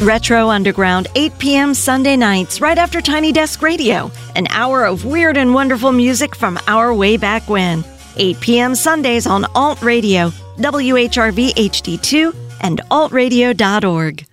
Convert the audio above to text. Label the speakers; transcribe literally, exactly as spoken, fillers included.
Speaker 1: Retro Underground, eight p.m. Sunday nights, right after Tiny Desk Radio. An hour of weird and wonderful music from our way back when. eight p.m. Sundays on Alt Radio, W H R V H D two, and alt radio dot org.